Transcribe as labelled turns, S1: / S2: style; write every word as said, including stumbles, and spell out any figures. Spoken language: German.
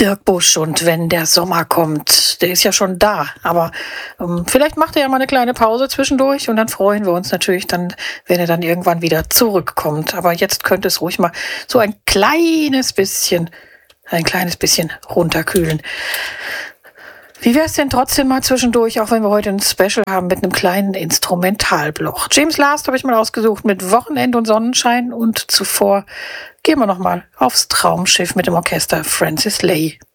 S1: Dirk Busch, und wenn der Sommer kommt, der ist ja schon da, aber ähm, vielleicht macht er ja mal eine kleine Pause zwischendurch und dann freuen wir uns natürlich dann, wenn er dann irgendwann wieder zurückkommt. Aber jetzt könnte es ruhig mal so ein kleines bisschen, ein kleines bisschen runterkühlen. Wie wäre es denn trotzdem mal zwischendurch, auch wenn wir heute ein Special haben mit einem kleinen Instrumentalblock? James Last habe ich mal ausgesucht mit Wochenend und Sonnenschein, und zuvor gehen wir noch mal aufs Traumschiff mit dem Orchester Francis Lay.